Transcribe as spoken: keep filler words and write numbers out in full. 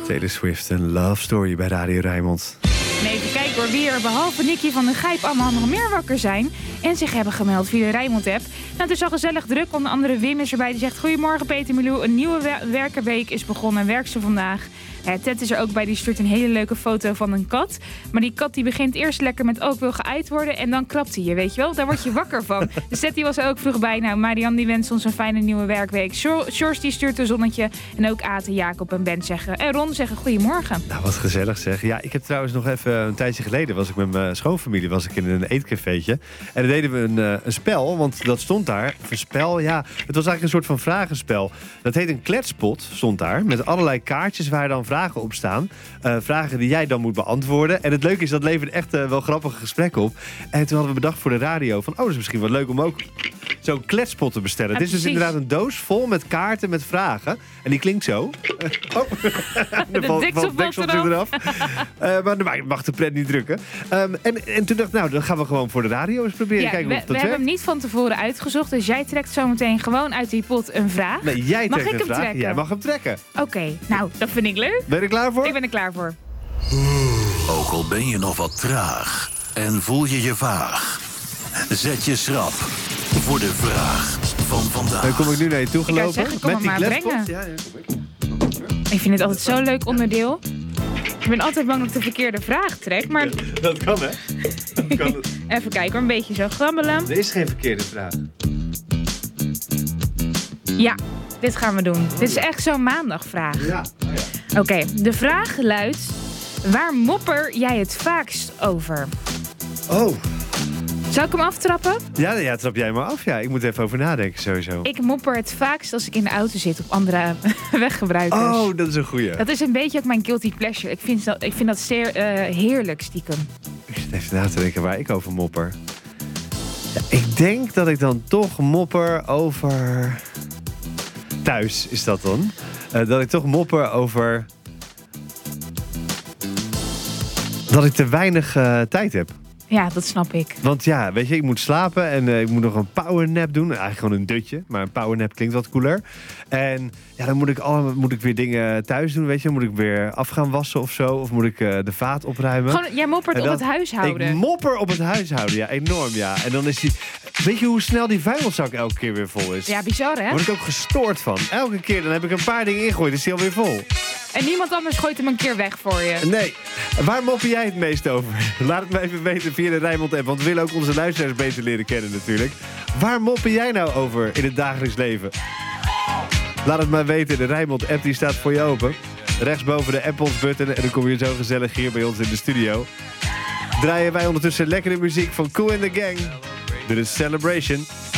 Taylor Swift, een love story bij Radio Rijnmond. En even kijken hoor, wie er behalve Nicky van de Gijp allemaal nog meer wakker zijn en zich hebben gemeld via de Rijnmond-app. Nou, het is al gezellig druk. Onder andere Wim is erbij. Die zegt: goedemorgen Peter Milou, een nieuwe wer- werkenweek is begonnen en werkt ze vandaag. Ja, Ted is er ook bij, die stuurt een hele leuke foto van een kat. Maar die kat die begint eerst lekker met ook wil geëid worden en dan krabt hij je, weet je wel? Daar word je wakker van. Dus Ted die was er ook vroeg bij. Nou, Marianne die wenst ons een fijne nieuwe werkweek. Sjors die stuurt een zonnetje. En ook Aten, Jacob en Ben zeggen. En Ron zeggen goedemorgen. Nou, wat gezellig zeg. Ja, ik heb trouwens nog even een tijdje geleden was ik met mijn schoonfamilie was ik in een eetcafeetje. En dan deden we een, uh, een spel, want dat stond daar. Een spel, ja, het was eigenlijk een soort van vragenspel. Dat heet een kletspot, stond daar. Met allerlei kaartjes waar dan vragen op staan. Uh, vragen die jij dan moet beantwoorden. En het leuke is, dat levert echt uh, wel grappige gesprekken op. En toen hadden we bedacht voor de radio van, oh, dat is misschien wel leuk om ook zo'n kletspot te bestellen. Ja, het is dus precies. inderdaad een doos vol met kaarten met vragen. En die klinkt zo. Uh, oh, De deksel valt eraf. Uh, maar je mag de pret niet drukken. Um, en, en toen dacht ik, nou, dan gaan we gewoon voor de radio eens proberen. Ja, kijken we, of dat we werkt. hebben hem niet van tevoren uitgezocht. Dus jij trekt zo meteen gewoon uit die pot een vraag. Nee, jij Mag trekt ik een hem vraag. trekken? Jij mag hem trekken. Oké, okay, nou, dat vind ik leuk. Ben je er klaar voor? Ik ben er klaar voor. Ook al ben je nog wat traag en voel je je vaag, zet je schrap voor de vraag van vandaag. Dan kom ik nu naar je toe Ik wou gelopen. zeggen, kom met hem die maar kletspot. brengen. Ja, ja, kom ik. Ik vind het altijd zo'n leuk onderdeel. Ik ben altijd bang dat ik de verkeerde vraag trek, maar Dat kan, hè? Dat kan. even kijken hoor, een beetje zo grabbelen. Er is geen verkeerde vraag. Ja, dit gaan we doen. Dit is echt zo'n maandagvraag. Ja. Oh, ja. Oké, okay, de vraag luidt: waar mopper jij het vaakst over? Oh. Zal ik hem aftrappen? Ja, ja, trap jij maar af. Ja, ik moet even over nadenken sowieso. Ik mopper het vaakst als ik in de auto zit op andere weggebruikers. Oh, dat is een goeie. Dat is een beetje ook mijn guilty pleasure. Ik vind dat, ik vind dat zeer uh, heerlijk stiekem. Ik zit even na te denken waar ik over mopper. Ja, ik denk dat ik dan toch mopper over... Thuis is dat dan. Uh, dat ik toch mopper over... Dat ik te weinig uh, tijd heb. Ja, dat snap ik. Want ja, weet je, ik moet slapen en uh, ik moet nog een powernap doen. Eigenlijk gewoon een dutje, maar een powernap klinkt wat cooler. En ja, dan moet ik, allemaal, moet ik weer dingen thuis doen, weet je. Dan moet ik weer af gaan wassen of zo. Of moet ik uh, de vaat opruimen. Gewoon, jij moppert en op dan, het huishouden. Ik mopper op het huishouden, ja, enorm, ja. En dan is die... Weet je hoe snel die vuilniszak elke keer weer vol is? Ja, bizar, hè? Daar word ik ook gestoord van. Elke keer, dan heb ik een paar dingen ingegooid, is die alweer vol. En niemand anders gooit hem een keer weg voor je. Nee. Waar mopper jij het meest over? Laat het me even weten via de Rijnmond-app. Want we willen ook onze luisteraars beter leren kennen natuurlijk. Waar mopper jij nou over in het dagelijks leven? Laat het maar weten. De Rijnmond-app die staat voor je open. Rechtsboven de Apples-button. En dan kom je zo gezellig hier bij ons in de studio. Draaien wij ondertussen lekkere muziek van Kool and the Gang. Dit is Celebration.